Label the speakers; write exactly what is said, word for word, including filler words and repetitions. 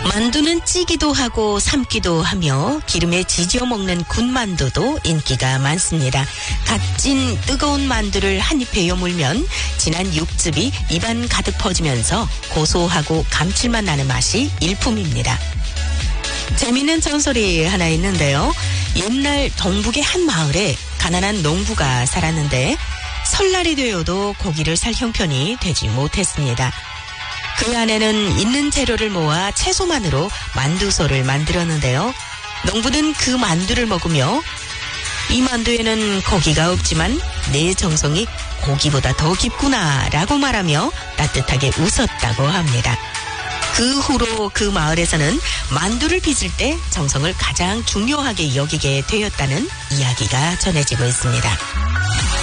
Speaker 1: 만두는 찌기도 하고 삶기도 하며 기름에 지져 먹는 군만두도 인기가 많습니다. 갓 찐 뜨거운 만두를 한 입에 여물면 진한 육즙이 입안 가득 퍼지면서 고소하고 감칠맛 나는 맛이 일품입니다. 재미있는 전설이 하나 있는데요. 옛날 동북의 한 마을에 가난한 농부가 살았는데 설날이 되어도 고기를 살 형편이 되지 못했습니다. 그 아내는 있는 재료를 모아 채소만으로 만두소를 만들었는데요. 농부는 그 만두를 먹으며 이 만두에는 고기가 없지만 내 정성이 고기보다 더 깊구나 라고 말하며 따뜻하게 웃었다고 합니다. 그 후로 그 마을에서는 만두를 빚을 때 정성을 가장 중요하게 여기게 되었다는 이야기가 전해지고 있습니다.